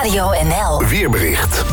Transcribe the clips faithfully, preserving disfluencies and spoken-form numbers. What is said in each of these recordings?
Radio N L. Weerbericht.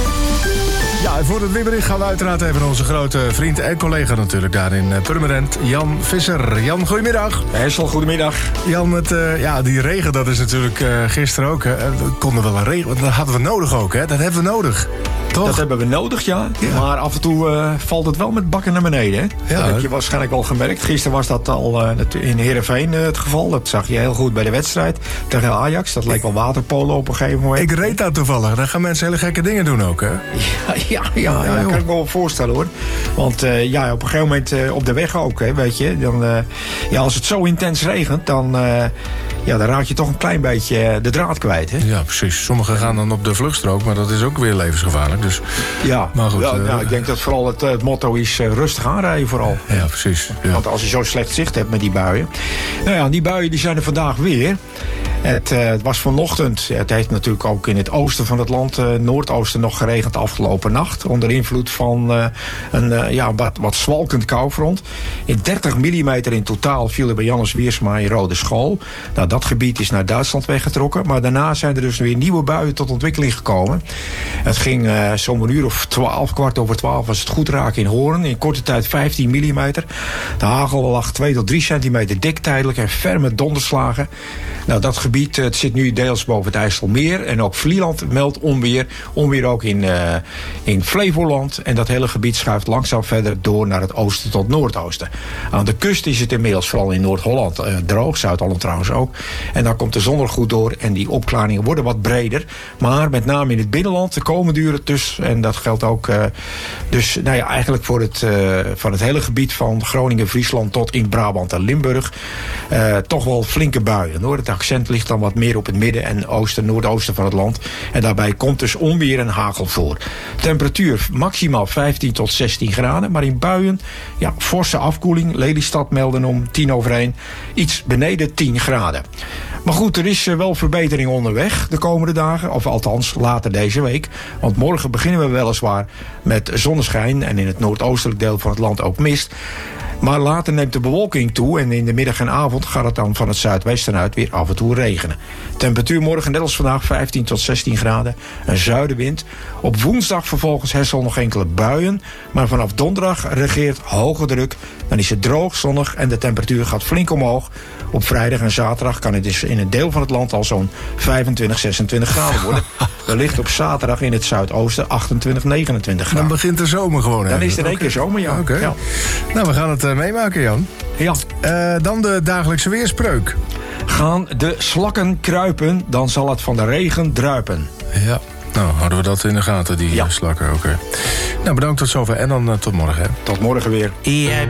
Ja, en voor het weerbericht gaan we uiteraard even onze grote vriend en collega natuurlijk daar in Purmerend, Jan Visser. Jan, goedemiddag. Hessel, goedemiddag. Jan, het, uh, ja, die regen, dat is natuurlijk uh, gisteren ook. Uh, konden we wel regen, dat hadden we nodig ook, hè? Dat hebben we nodig. Toch? Dat hebben we nodig, ja. ja. Maar af en toe uh, valt het wel met bakken naar beneden. Hè? Ja, dat heb je waarschijnlijk al gemerkt. Gisteren was dat al uh, in Heerenveen uh, het geval. Dat zag je heel goed bij de wedstrijd tegen Ajax. Dat leek wel waterpolo op een gegeven moment. Ik reed daar toevallig. Daar gaan mensen hele gekke dingen doen ook, hè? Ja, ja, ja, ja, dat kan ik me wel voorstellen, hoor. Want uh, ja, op een gegeven moment uh, op de weg ook, hè, weet je. Dan, uh, ja, als het zo intens regent, dan, uh, ja, dan raak je toch een klein beetje de draad kwijt, hè? Ja, precies. Sommigen gaan dan op de vluchtstrook, maar dat is ook weer levensgevaarlijk. Dus, ja, maar goed, ja, uh, nou, ik denk dat vooral het, het motto is uh, rustig aanrijden vooral. Ja, precies. Ja. Want als je zo slecht zicht hebt met die buien. Nou ja, die buien die zijn er vandaag weer. Het, uh, het was vanochtend, het heeft natuurlijk ook in het oosten van het land, uh, noordoosten, nog geregend de afgelopen nacht. Onder invloed van uh, een uh, ja, wat, wat zwalkend koufront. In dertig millimeter in totaal viel er bij Jannes Wiersma in Rode School. Nou, dat gebied is naar Duitsland weggetrokken. Maar daarna zijn er dus weer nieuwe buien tot ontwikkeling gekomen. Het ging uh, zo'n uur of twaalf, kwart over twaalf, was het goed raken in Hoorn. In korte tijd vijftien millimeter. De hagel lag twee tot drie centimeter dik tijdelijk en ferme donderslagen. Nou, dat gebied, het zit nu deels boven het IJsselmeer. En ook Vlieland meldt onweer. Onweer ook in, uh, in Flevoland. En dat hele gebied schuift langzaam verder door naar het oosten tot noordoosten. Aan de kust is het inmiddels vooral in Noord-Holland uh, droog. Zuid-Holland trouwens ook. En dan komt de zon er goed door. En die opklaringen worden wat breder. Maar met name in het binnenland de komende uren dus. En dat geldt ook uh, dus nou ja, eigenlijk voor het, uh, van het hele gebied van Groningen, Friesland tot in Brabant en Limburg. Uh, toch wel flinke buien, hoor. Het accent ligt dan wat meer op het midden en oosten, noordoosten van het land. En daarbij komt dus onweer en hagel voor. Temperatuur maximaal vijftien tot zestien graden. Maar in buien, ja, forse afkoeling. Lelystad melden om tien over één. Iets beneden tien graden. Maar goed, er is wel verbetering onderweg de komende dagen. Of althans, later deze week. Want morgen beginnen we weliswaar met zonneschijn. En in het noordoostelijk deel van het land ook mist. Maar later neemt de bewolking toe en in de middag en avond gaat het dan van het zuidwesten uit weer af en toe regenen. Temperatuur morgen net als vandaag vijftien tot zestien graden, een zuidenwind. Op woensdag vervolgens Hessel nog enkele buien, maar vanaf donderdag regeert hoge druk. Dan is het droog, zonnig en de temperatuur gaat flink omhoog. Op vrijdag en zaterdag kan het dus in een deel van het land al zo'n vijfentwintig, zesentwintig graden worden. Wellicht op zaterdag in het zuidoosten achtentwintig, negenentwintig graden. Dan begint de zomer gewoon. Dan even. is het in één okay. keer zomer, ja. Okay. ja. Nou, we gaan het uh, meemaken, Jan. Ja. Uh, dan de dagelijkse weerspreuk. Gaan de slakken kruipen, dan zal het van de regen druipen. Ja. Nou, houden we dat in de gaten, die ja. slakken. Oké. Okay. Nou, bedankt tot zover en dan uh, tot morgen. Hè. Tot morgen weer. Ja.